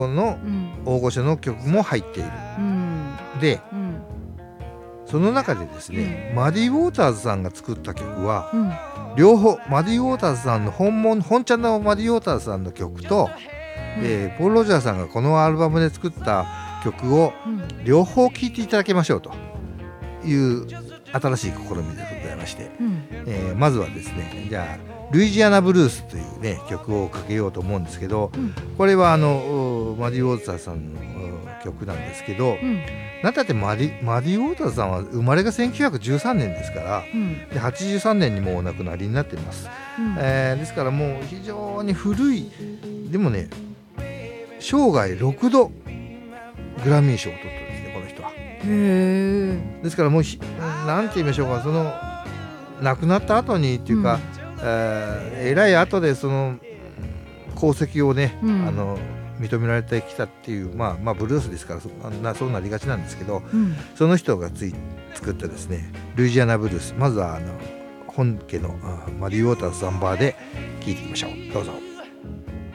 の大御所の曲も入っている。で、その中でですね、マディ・ウォーターズさんが作った曲は、両方マディ・ウォーターズさんの本ちゃんのマディ・ウォーターズさんの曲と、ポール・ロジャーさんがこのアルバムで作った曲を両方聴いていただきましょうという新しい試みでございまして、まずはですね、じゃあルイジアナブルースというね曲をかけようと思うんですけど、これはマディ・ウォーターズさんの曲なんですけど、なんたってマディ・ウォーターズさんは生まれが1913年ですから、で83年にもうお亡くなりになっています。ですからもう非常に古い。でもね、生涯6度グラミー賞を取ったんですね、この人は。ですからもうなんて言いましょうか、その亡くなった後にっていうか、えらい後でその功績をね、認められてきたっていう、まあブルースですからそうなりがちなんですけど、その人が作ったですねルイジアナブルース、まずは本家のマディ・ウォーターズ・ザンバーで聴いていきましょう。どうぞ。